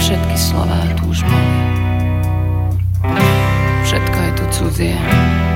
všetky slová tu už boli. Všetko je tu cudzie.